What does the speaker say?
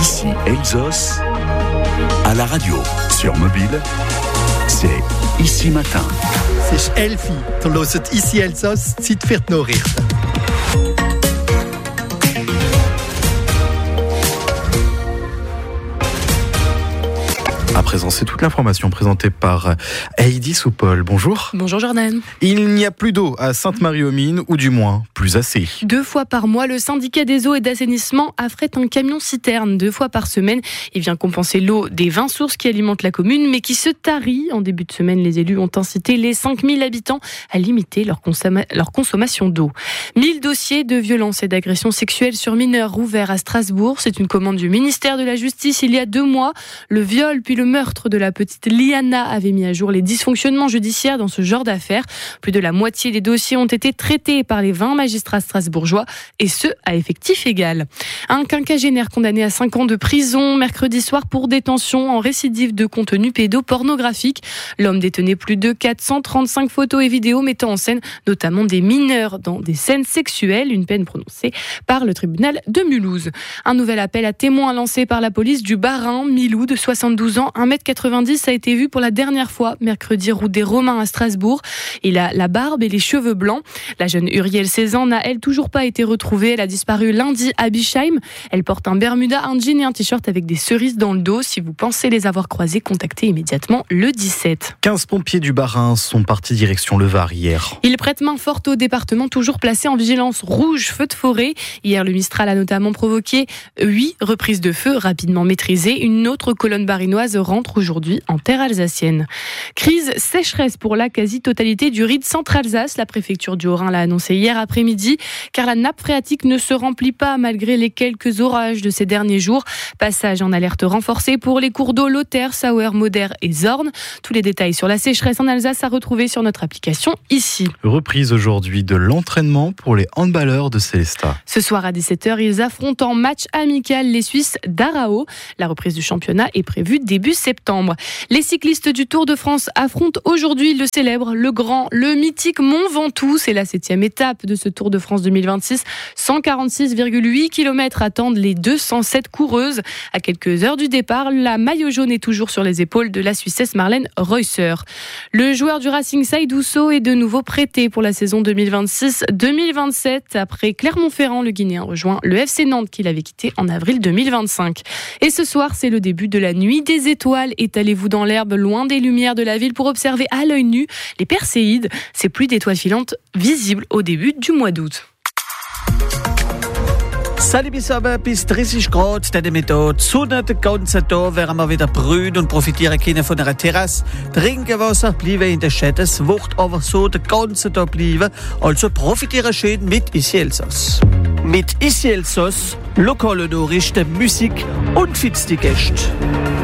Ici Elsos, à la radio, sur mobile, c'est Ici Matin. C'est Elfie, du hört Ici Elsos, Zeit für die Nachrichten. À présent, c'est toute l'information présentée par Heidi Soupol. Bonjour. Bonjour Jordan. Il n'y a plus d'eau à Sainte-Marie-aux-Mines, ou du moins, plus assez. 2 fois par mois, le syndicat des eaux et d'assainissement affrète un camion-citerne. 2 fois par semaine, il vient compenser l'eau des 20 sources qui alimentent la commune, mais qui se tarit. En début de semaine, les élus ont incité les 5000 habitants à limiter leur consommation d'eau. 1000 dossiers de violences et d'agressions sexuelles sur mineurs rouverts à Strasbourg. C'est une commande du ministère de la Justice il y a 2 mois. Le viol puis le meurtre de la petite Liana avait mis à jour les dysfonctionnements judiciaires dans ce genre d'affaires. Plus de la moitié des dossiers ont été traités par les 20 magistrats strasbourgeois, et ce, à effectif égal. Un quinquagénaire condamné à 5 ans de prison mercredi soir pour détention en récidive de contenu pédopornographique. L'homme détenait plus de 435 photos et vidéos mettant en scène notamment des mineurs dans des scènes sexuelles, une peine prononcée par le tribunal de Mulhouse. Un nouvel appel à témoins lancé par la police du Bas-Rhin. Milou, de 72 ans, 1m90, a été vu pour la dernière fois mercredi route des Romains à Strasbourg. Il a la barbe et les cheveux blancs. La jeune Uriel, 16 ans, n'a elle toujours pas été retrouvée. Elle a disparu lundi à Bischheim. Elle porte un bermuda, un jean et un t-shirt avec des cerises dans le dos. Si vous pensez les avoir croisés, contactez immédiatement le 17. 15 pompiers du Bas-Rhin sont partis direction le Var hier. Ils prêtent main forte au département, toujours placé en vigilance rouge feu de forêt. Hier, le Mistral a notamment provoqué 8 reprises de feu rapidement maîtrisées. Une autre colonne barinoise rentre aujourd'hui en terre alsacienne. Crise sécheresse pour la quasi-totalité du Ried Centre-Alsace. La préfecture du Haut-Rhin l'a annoncé hier après-midi, car la nappe phréatique ne se remplit pas malgré les quelques orages de ces derniers jours. Passage en alerte renforcée pour les cours d'eau Lauter, Sauer, Moder et Zorn. Tous les détails sur la sécheresse en Alsace à retrouver sur notre application ici. Reprise aujourd'hui de l'entraînement pour les handballeurs de Sélestat. Ce soir à 17h, ils affrontent en match amical les Suisses d'Arao. La reprise du championnat est prévue début septembre. Les cyclistes du Tour de France affrontent aujourd'hui le célèbre, le grand, le mythique Mont Ventoux. C'est la 7e étape de ce Tour de France 2026. 146,8 km attendent les 207 coureuses. À quelques heures du départ, la maillot jaune est toujours sur les épaules de la Suissesse Marlène Reusser. Le joueur du Racing Seydou Sow est de nouveau prêté pour la saison 2026-2027. Après Clermont-Ferrand, le Guinéen rejoint le FC Nantes qu'il avait quitté en avril 2025. Et ce soir, c'est le début de la nuit des étoiles. Étalez-vous dans l'herbe, loin des lumières de la ville, pour observer à l'œil nu les Perséides, ces pluies d'étoiles filantes visibles au début du mois d'août. Salut bis 30 Grad, der Methode. Sonne den ganzen Tag, werden wir wieder brühen und profitieren können von einer Terrasse. Trinkwasser bleiben in der Stadt, es wird aber so den ganzen Tag bleiben. Also profitieren schön mit Ici Elsos. Mit Ici Elsos, lokale Nachrichten, Musik und fitzige Gäste.